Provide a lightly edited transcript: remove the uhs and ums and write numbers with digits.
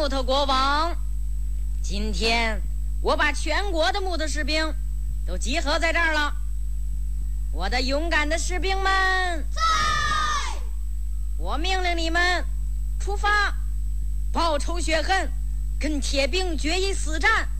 头国王，今天我把全国的木头士兵都集合在这儿了。我的勇敢的士兵们， 在！ 我命令你们出发，报仇雪恨，跟铁兵决一死战。